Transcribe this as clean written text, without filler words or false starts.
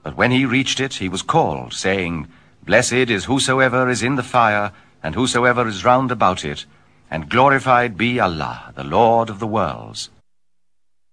But when he reached it, he was called, saying, Blessed is whosoever is in the fire, and whosoever is round about it, and glorified be Allah, the Lord of the worlds.